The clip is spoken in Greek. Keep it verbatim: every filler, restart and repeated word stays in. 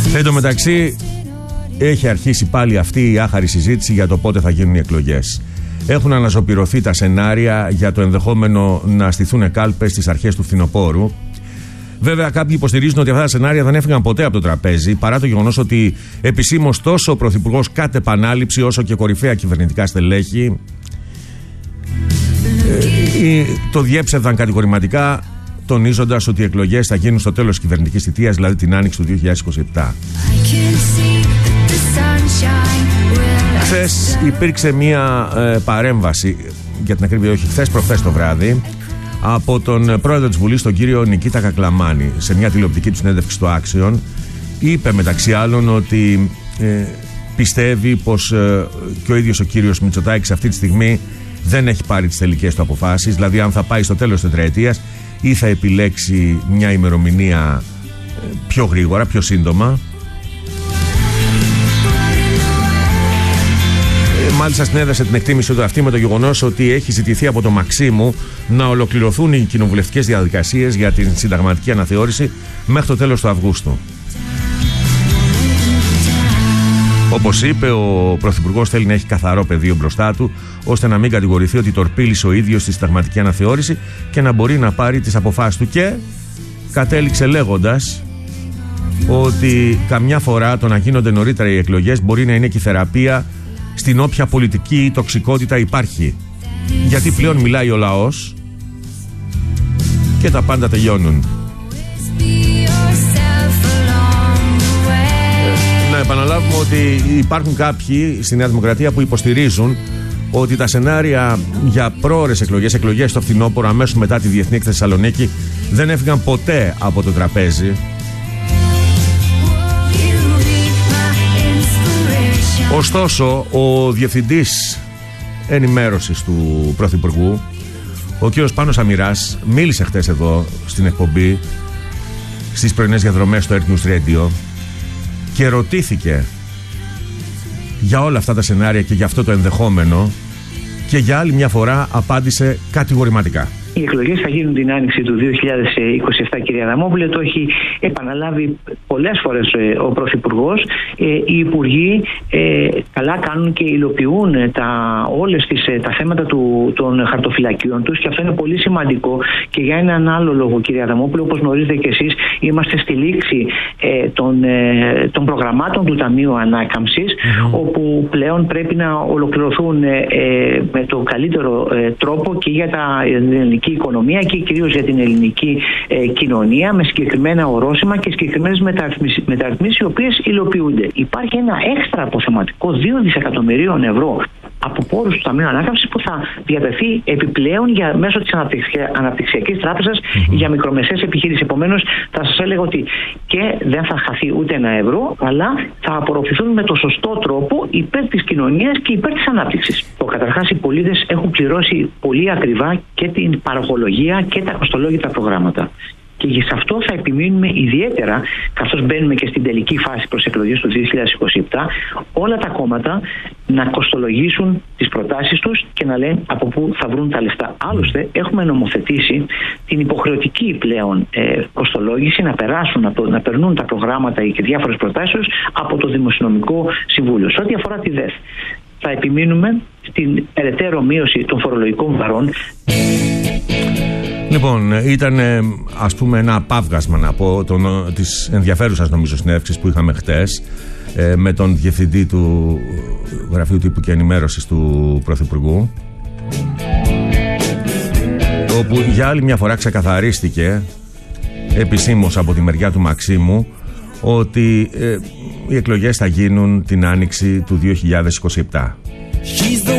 Εν τω μεταξύ έχει αρχίσει πάλι αυτή η άχαρη συζήτηση για το πότε θα γίνουν οι εκλογές. Έχουν αναζωπυρωθεί τα σενάρια για το ενδεχόμενο να στηθούν κάλπες στις αρχές του φθινοπόρου. Βέβαια, κάποιοι υποστηρίζουν ότι αυτά τα σενάρια δεν έφυγαν ποτέ από το τραπέζι, παρά το γεγονός ότι επισήμως τόσο ο Πρωθυπουργός κατ' επανάληψη, όσο και κορυφαία κυβερνητικά στελέχη ε, το διέψευδαν κατηγορηματικά, τονίζοντας ότι οι εκλογές θα γίνουν στο τέλος της κυβερνητικής θητείας, δηλαδή την άνοιξη του δύο χιλιάδες είκοσι επτά. Χθες υπήρξε μία ε, παρέμβαση, για την ακρίβεια όχι χθες, προχθές το βράδυ, από τον πρόεδρο της Βουλής, τον κύριο Νικήτα Κακλαμάνη, σε μια τηλεοπτική του συνέντευξη στο Action. Είπε μεταξύ άλλων ότι ε, πιστεύει πως ε, και ο ίδιος ο κύριος Μητσοτάκης αυτή τη στιγμή δεν έχει πάρει τις τελικές του αποφάσεις, δηλαδή αν θα πάει στο τέλος της τετραετίας ή θα επιλέξει μια ημερομηνία ε, πιο γρήγορα, πιο σύντομα. Μάλιστα συνέδρασε την εκτίμηση του αυτή με το γεγονός ότι έχει ζητηθεί από το Μαξίμου να ολοκληρωθούν οι κοινοβουλευτικές διαδικασίες για την συνταγματική αναθεώρηση μέχρι το τέλος του Αυγούστου. Όπως είπε, ο Πρωθυπουργός θέλει να έχει καθαρό πεδίο μπροστά του, ώστε να μην κατηγορηθεί ότι τορπίλησε ο ίδιος στη συνταγματική αναθεώρηση και να μπορεί να πάρει τις αποφάσεις του. Και κατέληξε λέγοντας ότι καμιά φορά το να γίνονται νωρίτερα οι εκλογές μπορεί να είναι και η θεραπεία στην όποια πολιτική τοξικότητα υπάρχει. Γιατί πλέον μιλάει ο λαός και τα πάντα τελειώνουν. Να επαναλάβουμε ότι υπάρχουν κάποιοι στη Νέα Δημοκρατία που υποστηρίζουν ότι τα σενάρια για πρόωρες εκλογές, εκλογές στο φθινόπωρο αμέσως μετά τη Διεθνή Έκθεση Θεσσαλονίκη, δεν έφυγαν ποτέ από το τραπέζι. Ωστόσο, ο διευθυντής ενημέρωσης του Πρωθυπουργού, ο κ. Πάνος Αμυράς, μίλησε χτες εδώ στην εκπομπή στις πρωινές διαδρομές στο Earth News Radio και ρωτήθηκε για όλα αυτά τα σενάρια και για αυτό το ενδεχόμενο, και για άλλη μια φορά απάντησε κατηγορηματικά. Οι εκλογές θα γίνουν την άνοιξη του δύο χιλιάδες είκοσι επτά, κυρία Αδαμόπουλε. Το έχει επαναλάβει πολλές φορές ο Πρωθυπουργός. Οι Υπουργοί ε, καλά κάνουν και υλοποιούν τα, όλες τις, τα θέματα του, των χαρτοφυλακίων τους, και αυτό είναι πολύ σημαντικό. Και για έναν άλλο λόγο, κυρία Αδαμόπουλε, όπως γνωρίζετε και εσείς, είμαστε στη λήξη ε, των, ε, των προγραμμάτων του Ταμείου Ανάκαμψης, mm-hmm. όπου πλέον πρέπει να ολοκληρωθούν ε, ε, με το καλύτερο ε, τρόπο και για τα ελληνική οικονομία και κυρίως για την ελληνική ε, κοινωνία, με συγκεκριμένα ορόσημα και συγκεκριμένες μεταρρυθμίσεις, μεταρρυθμίσεις οι οποίες υλοποιούνται. Υπάρχει ένα έξτρα αποθεματικό δύο δισεκατομμυρίων ευρώ από πόρους του Ταμείου Ανάκαμψης που θα διατεθεί επιπλέον για, μέσω της Αναπτυξιακής Τράπεζας mm-hmm. για μικρομεσαίες επιχειρήσεις. Επομένως, θα σας έλεγα ότι και δεν θα χαθεί ούτε ένα ευρώ, αλλά θα απορροφηθούν με το σωστό τρόπο υπέρ της κοινωνίας και υπέρ της ανάπτυξης. Καταρχάς, οι πολίτες έχουν πληρώσει πολύ ακριβά και την παραγωγολογία και τα κοστολόγητα προγράμματα. Και σε αυτό θα επιμείνουμε ιδιαίτερα, καθώς μπαίνουμε και στην τελική φάση προς εκλογές του δύο χιλιάδες είκοσι επτά, όλα τα κόμματα να κοστολογήσουν τις προτάσεις τους και να λένε από πού θα βρουν τα λεφτά. Άλλωστε, έχουμε νομοθετήσει την υποχρεωτική πλέον ε, κοστολόγηση να περάσουν, να, να περνούν τα προγράμματα και διάφορες προτάσεις από το Δημοσιονομικό Συμβούλιο. Σε ό,τι αφορά τη ΔΕΘ, θα επιμείνουμε στην περαιτέρω μείωση των φορολογικών βαρών. Λοιπόν, ήταν ας πούμε ένα απάβγασμα, να πω, τον, της ενδιαφέρουσας νομίζω συνέντευξης που είχαμε χτες ε, με τον διευθυντή του Γραφείου Τύπου και Ενημέρωσης του Πρωθυπουργού, όπου για άλλη μια φορά ξεκαθαρίστηκε επισήμως από τη μεριά του Μαξίμου ότι ε, οι εκλογές θα γίνουν την άνοιξη του δύο χιλιάδες είκοσι επτά.